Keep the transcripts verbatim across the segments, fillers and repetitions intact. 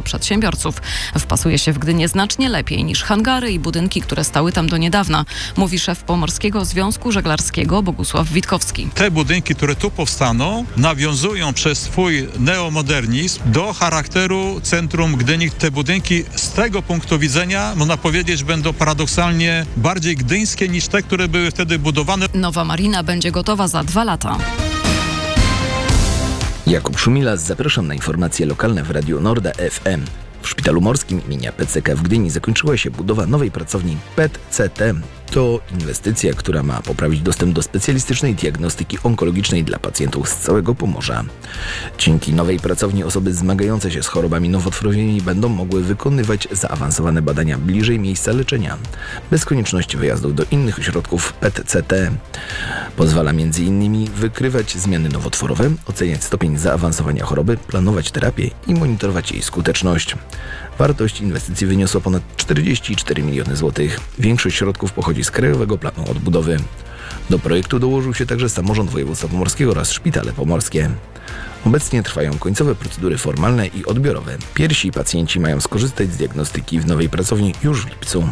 przedsiębiorców. Wpasuje się w Gdynię znacznie lepiej niż hangary i budynki, które stały tam do niedawna, mówi szef Pomorskiego Związku Żeglarskiego Bogusław Witkowski. Te budynki, które tu powstaną, nawiązują przez swój neomodernizm do charakteru centrum Gdyni. Te budynki z tego punktu widzenia, można powiedzieć, będą paradoksalnie bardziej gdyńskie niż te, które były wtedy budowane. Nowa marina będzie gotowa za dwa lata. Jakub Szumilas, zapraszam na informacje lokalne w Radiu Norda F M. W Szpitalu Morskim imienia P C K w Gdyni zakończyła się budowa nowej pracowni P E T C T. To inwestycja, która ma poprawić dostęp do specjalistycznej diagnostyki onkologicznej dla pacjentów z całego Pomorza. Dzięki nowej pracowni osoby zmagające się z chorobami nowotworowymi będą mogły wykonywać zaawansowane badania bliżej miejsca leczenia, bez konieczności wyjazdów do innych ośrodków P E T C T. Pozwala między innymi wykrywać zmiany nowotworowe, oceniać stopień zaawansowania choroby, planować terapię i monitorować jej skuteczność. Wartość inwestycji wyniosła ponad czterdzieści cztery miliony złotych. Większość środków pochodzi z Krajowego Planu Odbudowy. Do projektu dołożył się także samorząd województwa pomorskiego oraz szpitale pomorskie. Obecnie trwają końcowe procedury formalne i odbiorowe. Pierwsi pacjenci mają skorzystać z diagnostyki w nowej pracowni już w lipcu.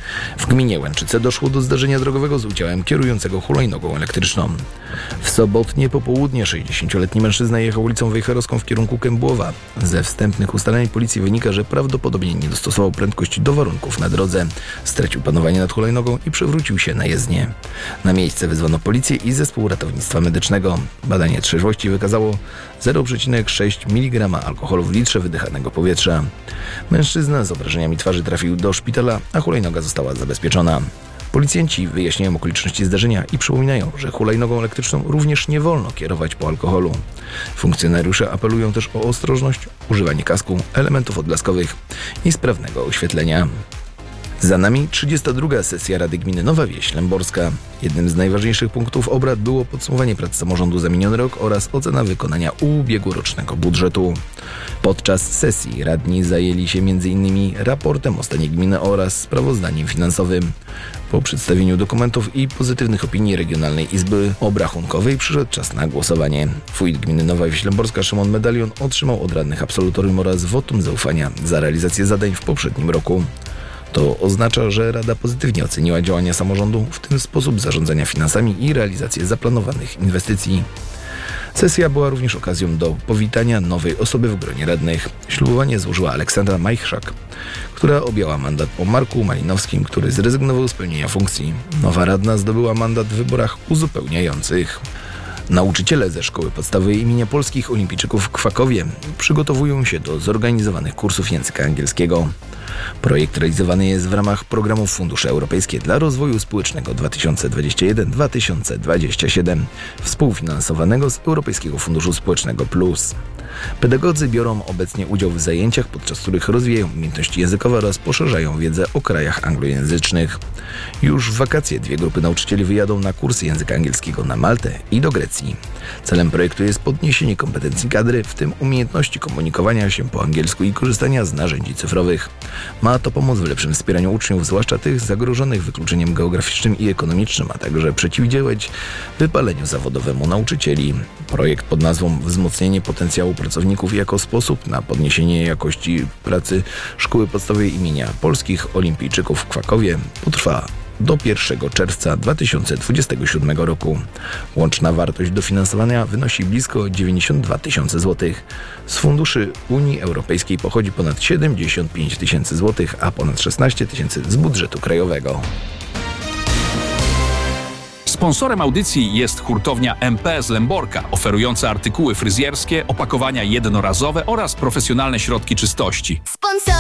W gminie Łęczyce doszło do zdarzenia drogowego z udziałem kierującego hulajnogą elektryczną. W sobotnie popołudnie sześćdziesięcioletni mężczyzna jechał ulicą Wejherowską w kierunku Kębłowa. Ze wstępnych ustaleń policji wynika, że prawdopodobnie nie dostosował prędkości do warunków na drodze. Stracił panowanie nad hulajnogą i przewrócił się na jezdnię. Na miejsce wezwano policję i zespół ratownictwa medycznego. Badanie trzeźwości wykazało zero przecinek sześć miligrama alkoholu w litrze wydychanego powietrza. Mężczyzna z obrażeniami twarzy trafił do szpitala, a hulajnoga została zabezpieczona. Policjanci wyjaśniają okoliczności zdarzenia i przypominają, że hulajnogą elektryczną również nie wolno kierować po alkoholu. Funkcjonariusze apelują też o ostrożność, używanie kasku, elementów odblaskowych i sprawnego oświetlenia. Za nami trzydziesta druga sesja Rady Gminy Nowa Wieś Lęborska. Jednym z najważniejszych punktów obrad było podsumowanie prac samorządu za miniony rok oraz ocena wykonania ubiegłorocznego budżetu. Podczas sesji radni zajęli się między innymi raportem o stanie gminy oraz sprawozdaniem finansowym. Po przedstawieniu dokumentów i pozytywnych opinii Regionalnej Izby Obrachunkowej przyszedł czas na głosowanie. Wójt gminy Nowa Wieś Lęborska Szymon Medalion otrzymał od radnych absolutorium oraz wotum zaufania za realizację zadań w poprzednim roku. To oznacza, że Rada pozytywnie oceniła działania samorządu, w tym sposób zarządzania finansami i realizację zaplanowanych inwestycji. Sesja była również okazją do powitania nowej osoby w gronie radnych. Ślubowanie złożyła Aleksandra Majchrzak, która objęła mandat po Marku Malinowskim, który zrezygnował z pełnienia funkcji. Nowa radna zdobyła mandat w wyborach uzupełniających. Nauczyciele ze Szkoły Podstawowej imienia Polskich Olimpijczyków w Kwakowie przygotowują się do zorganizowanych kursów języka angielskiego. Projekt realizowany jest w ramach programu Fundusze Europejskie dla Rozwoju Społecznego dwa tysiące dwudziesty pierwszy do dwa tysiące dwudziestego siódmego, współfinansowanego z Europejskiego Funduszu Społecznego Plus. Pedagodzy biorą obecnie udział w zajęciach, podczas których rozwijają umiejętności językowe oraz poszerzają wiedzę o krajach anglojęzycznych. Już w wakacje dwie grupy nauczycieli wyjadą na kursy języka angielskiego na Maltę i do Grecji. Celem projektu jest podniesienie kompetencji kadry, w tym umiejętności komunikowania się po angielsku i korzystania z narzędzi cyfrowych. Ma to pomóc w lepszym wspieraniu uczniów, zwłaszcza tych zagrożonych wykluczeniem geograficznym i ekonomicznym, a także przeciwdziałać wypaleniu zawodowemu nauczycieli. Projekt pod nazwą Wzmocnienie potencjału pracowników jako sposób na podniesienie jakości pracy Szkoły Podstawowej imienia Polskich Olimpijczyków w Kwakowie potrwa do pierwszego czerwca dwa tysiące dwudziestego siódmego roku. Łączna wartość dofinansowania wynosi blisko dziewięćdziesiąt dwa tysiące złotych. Z funduszy Unii Europejskiej pochodzi ponad siedemdziesiąt pięć tysięcy złotych, a ponad szesnaście tysięcy z budżetu krajowego. Sponsorem audycji jest hurtownia M P S Lęborka, oferująca artykuły fryzjerskie, opakowania jednorazowe oraz profesjonalne środki czystości. Sponsor